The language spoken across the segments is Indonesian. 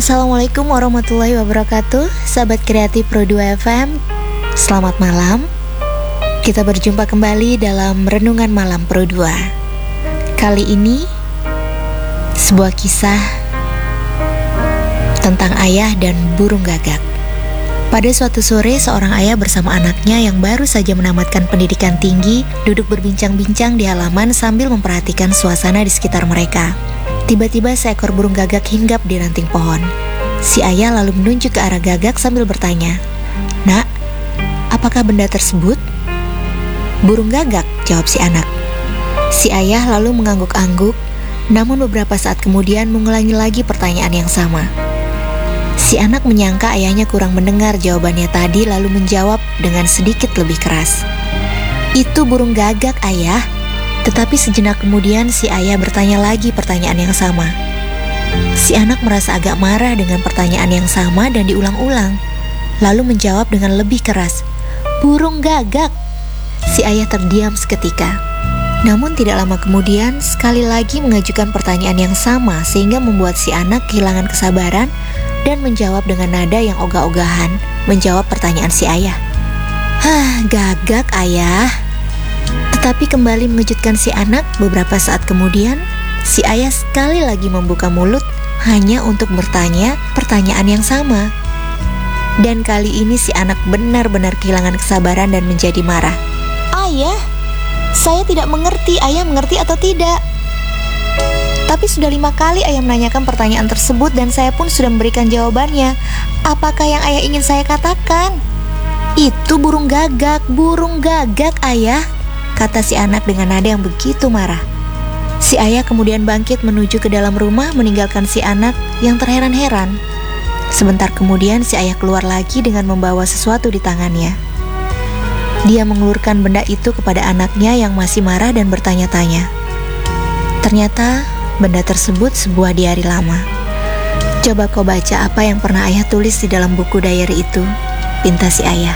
Assalamualaikum warahmatullahi wabarakatuh. Sahabat kreatif Pro 2 FM, selamat malam. Kita berjumpa kembali dalam Renungan Malam Pro 2. Kali ini sebuah kisah tentang ayah dan burung gagak. Pada suatu sore, seorang ayah bersama anaknya yang baru saja menamatkan pendidikan tinggi duduk berbincang-bincang di halaman sambil memperhatikan suasana di sekitar mereka. Tiba-tiba seekor burung gagak hinggap di ranting pohon. Si ayah lalu menunjuk ke arah gagak sambil bertanya, "Nak, apakah benda tersebut?" "Burung gagak," jawab si anak. Si ayah lalu mengangguk-angguk, namun beberapa saat kemudian mengulangi lagi pertanyaan yang sama. Si anak menyangka ayahnya kurang mendengar jawabannya tadi, lalu menjawab dengan sedikit lebih keras, "Itu burung gagak, ayah." Tetapi sejenak kemudian si ayah bertanya lagi pertanyaan yang sama. Si anak merasa agak marah dengan pertanyaan yang sama dan diulang-ulang, lalu menjawab dengan lebih keras, "Burung gagak." Si ayah terdiam seketika. Namun tidak lama kemudian sekali lagi mengajukan pertanyaan yang sama, sehingga membuat si anak kehilangan kesabaran dan menjawab dengan nada yang ogah-ogahan, menjawab pertanyaan si ayah. Gagak, ayah." Tetapi kembali mengejutkan si anak, beberapa saat kemudian si ayah sekali lagi membuka mulut hanya untuk bertanya pertanyaan yang sama. Dan kali ini si anak benar-benar kehilangan kesabaran dan menjadi marah. "Ayah, saya tidak mengerti, ayah mengerti atau tidak? Tapi sudah 5 kali ayah menanyakan pertanyaan tersebut dan saya pun sudah memberikan jawabannya. Apakah yang ayah ingin saya katakan?" "Itu burung gagak ayah," kata si anak dengan nada yang begitu marah. Si ayah kemudian bangkit menuju ke dalam rumah, meninggalkan si anak yang terheran-heran. Sebentar kemudian si ayah keluar lagi dengan membawa sesuatu di tangannya. Dia mengulurkan benda itu kepada anaknya yang masih marah dan bertanya-tanya. Ternyata benda tersebut sebuah diari lama. "Coba kau baca apa yang pernah ayah tulis di dalam buku diary itu," pinta si ayah.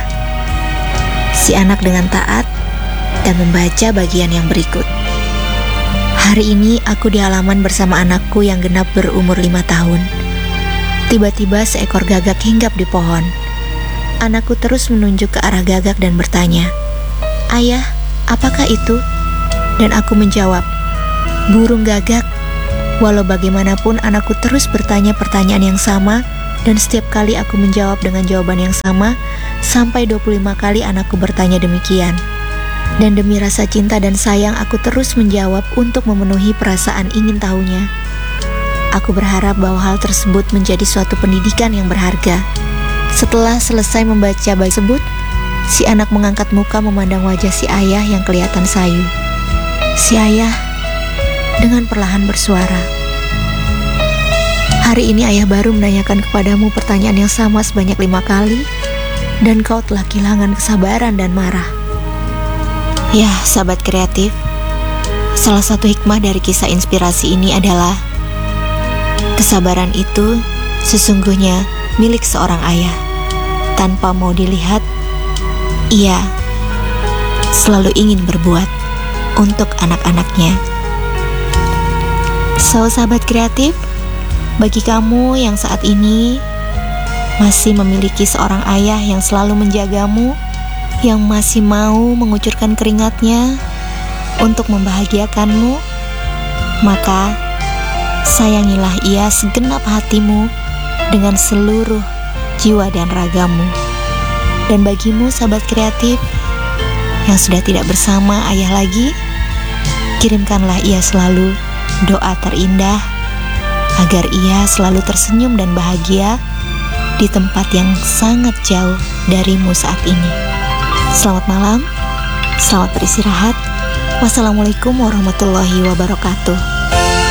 Si anak dengan taat dan membaca bagian yang berikut. "Hari ini aku di halaman bersama anakku yang genap berumur 5 tahun. Tiba-tiba seekor gagak hinggap di pohon. Anakku terus menunjuk ke arah gagak dan bertanya, 'Ayah, apakah itu?' Dan aku menjawab, 'Burung gagak.' Walau bagaimanapun anakku terus bertanya pertanyaan yang sama, dan setiap kali aku menjawab dengan jawaban yang sama, sampai 25 kali anakku bertanya demikian. Dan demi rasa cinta dan sayang aku terus menjawab untuk memenuhi perasaan ingin tahunya. Aku berharap bahwa hal tersebut menjadi suatu pendidikan yang berharga." Setelah selesai membaca bait tersebut, si anak mengangkat muka memandang wajah si ayah yang kelihatan sayu. Si ayah dengan perlahan bersuara, "Hari ini ayah baru menanyakan kepadamu pertanyaan yang sama sebanyak 5 kali, dan kau telah kehilangan kesabaran dan marah." Ya, sahabat kreatif, salah satu hikmah dari kisah inspirasi ini adalah kesabaran itu sesungguhnya milik seorang ayah. Tanpa mau dilihat, ia selalu ingin berbuat untuk anak-anaknya. So, sahabat kreatif, bagi kamu yang saat ini masih memiliki seorang ayah yang selalu menjagamu, yang masih mau mengucurkan keringatnya untuk membahagiakanmu, maka sayangilah ia segenap hatimu dengan seluruh jiwa dan ragamu. Dan bagimu sahabat kreatif yang sudah tidak bersama ayah lagi, kirimkanlah ia selalu doa terindah agar ia selalu tersenyum dan bahagia di tempat yang sangat jauh darimu saat ini. Selamat malam, selamat beristirahat. Wassalamualaikum warahmatullahi wabarakatuh.